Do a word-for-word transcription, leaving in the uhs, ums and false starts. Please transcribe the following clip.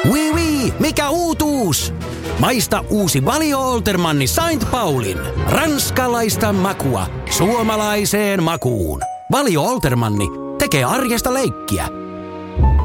Oui oui, mikä uutuus? Maista uusi Valio Oltermanni Saint Paulin. Ranskalaista makua suomalaiseen makuun. Valio Oltermanni tekee arjesta leikkiä.